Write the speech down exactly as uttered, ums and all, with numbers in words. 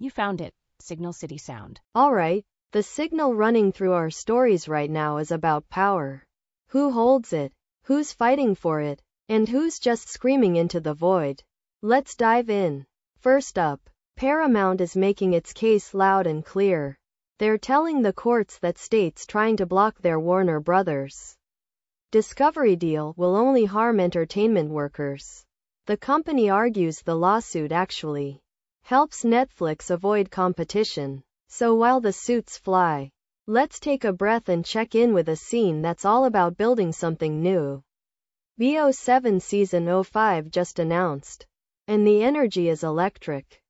You found it. Signal City Sound. Alright, the signal running through our stories right now is about power. Who holds it? Who's fighting for it? And who's just screaming into the void? Let's dive in. First up, Paramount is making its case loud and clear. They're telling the courts that states trying to block their Warner Brothers Discovery deal will only harm entertainment workers. The company argues the lawsuit actually helps Netflix avoid competition. So while the suits fly, let's take a breath and check in with a scene that's all about building something new. B O seven Season oh five just announced, and the energy is electric.